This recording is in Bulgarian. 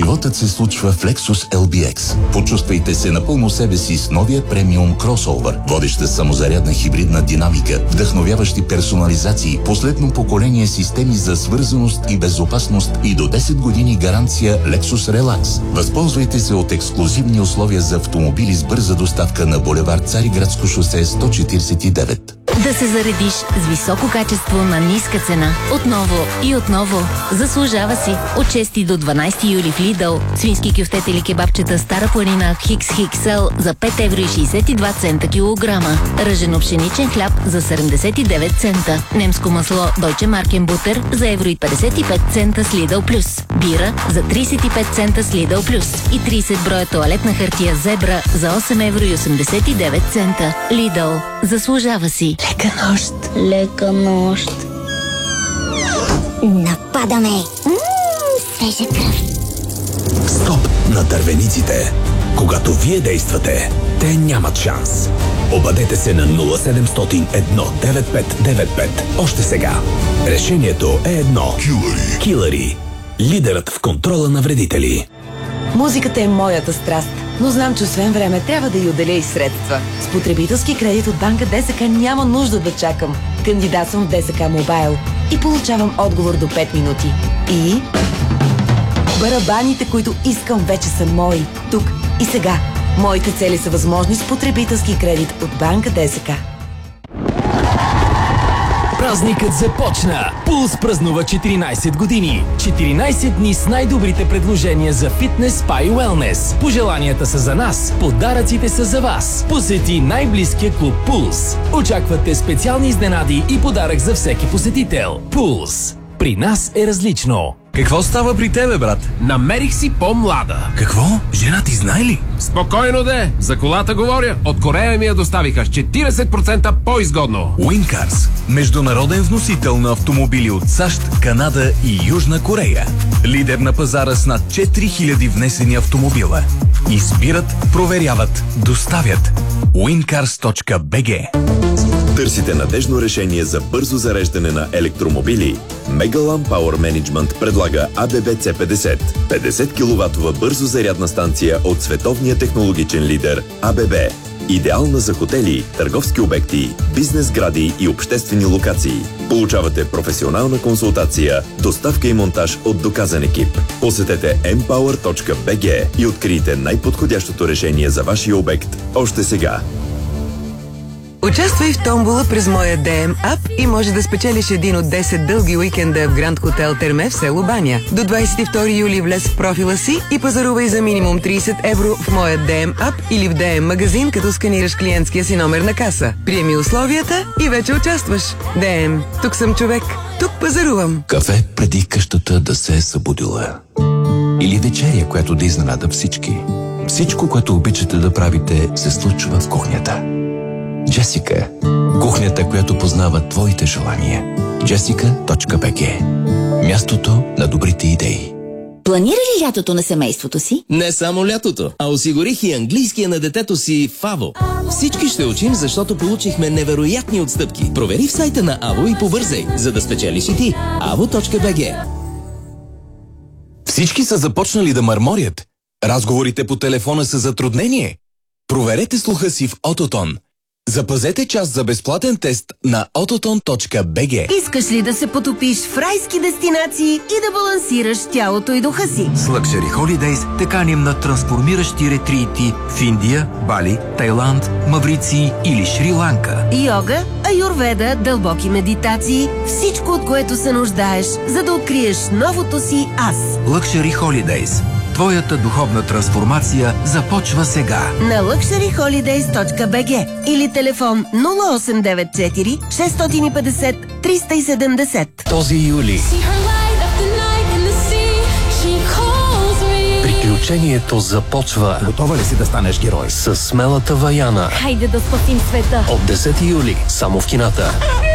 Животът се случва в Lexus LBX. Почувствайте се напълно себе си с новия премиум кросовър. Водеща самозарядна хибридна динамика, вдъхновяващи персонализации, последно поколение системи за свързаност и безопасност и до 10 години гаранция Lexus Relax. Възползвайте се от ексклузивни условия за автомобили с бърза доставка на булевард Цариградско шосе 149. Да се заредиш с високо качество на ниска цена. Отново и отново. Заслужава си. От 6 до 12 юли в Lidl. Свински кюфтет или кебабчета Стара планина XXL за 5,62 евро килограма. Ръжено-пшеничен хляб за 79 цента. Немско масло Deutsche Markenbutter за 1,55 с Lidl Plus. Бира за 35 цента с Lidl Plus. И 30 броя тоалетна хартия Зебра за 8,89 евро. Lidl. Заслужава си. Лека нощ. Лека нощ. Нападаме. Свежа кръв. Стоп на дървениците. Когато вие действате, те нямат шанс. Обадете се на 0700 19595. Още сега. Решението е едно. Килъри. Лидерът в контрола на вредители. Музиката е моята страст, но знам, че освен време трябва да й отделя и средства. С потребителски кредит от банка ДСК няма нужда да чакам. Кандидатствам в ДСК Мобайл и получавам отговор до 5 минути. И барабаните, които искам, вече са мои. Тук и сега. Моите цели са възможни с потребителски кредит от банка ДСК. Празникът започна! Пулс празнува 14 години. 14 дни с най-добрите предложения за фитнес, спа и уелнес. Пожеланията са за нас, подаръците са за вас. Посети най-близкия клуб Пулс. Очаквате специални изненади и подарък за всеки посетител. Пулс. При нас е различно. Какво става при тебе, брат? Намерих си по-млада. Какво? Жена ти знае ли? Спокойно де, за колата говоря. От Корея ми я доставиха с 40% по-изгодно. Уинкарс. Международен вносител на автомобили от САЩ, Канада и Южна Корея. Лидер на пазара с над 4000 внесени автомобила. Избират, проверяват, доставят. Wincars.bg. Търсите надежно решение за бързо зареждане на електромобили? Megalan Power Management предлага ABB C50. 50 кВт бързо зарядна станция от световния технологичен лидер ABB. Идеална за хотели, търговски обекти, бизнес сгради и обществени локации. Получавате професионална консултация, доставка и монтаж от доказан екип. Посетете mpower.bg и открийте най-подходящото решение за вашия обект още сега. Участвай в томбола през моя DM ап и може да спечелиш един от 10 дълги уикенда в Гранд Хотел Терме в село Баня. До 22 юли влез в профила си и пазарувай за минимум 30 евро в моя DM ап или в DM магазин, като сканираш клиентския си номер на каса. Приеми условията и вече участваш. DM. Тук съм човек. Тук пазарувам. Кафе преди къщата да се е събудила. Или вечеря, която да изненада всички. Всичко, което обичате да правите, се случва в кухнята. Джесика. Кухнята, която познава твоите желания. Jessica.bg. Мястото на добрите идеи. Планира ли лятото на семейството си? Не само лятото, а осигурих и английския на детето си в АВО. Всички ще учим, защото получихме невероятни отстъпки. Провери в сайта на АВО и побързай, за да спечелиш и ти. avo.bg. Всички са започнали да мърморят. Разговорите по телефона са затруднение. Проверете слуха си в Autotone. Запазете час за безплатен тест на autotone.bg. Искаш ли да се потопиш в райски дестинации и да балансираш тялото и духа си? С Luxury Holidays те каним на трансформиращи ретрити в Индия, Бали, Тайланд, Маврици или Шри-Ланка. Йога, аюрведа, дълбоки медитации, всичко, от което се нуждаеш, за да откриеш новото си аз. Luxury Holidays. Твоята духовна трансформация започва сега. На luxuryholidays.bg или телефон 0894 650 370. Този юли приключението започва. Готова ли си да станеш герой? С смелата Ваяна. Хайде да спасим света. От 10 юли само в кината.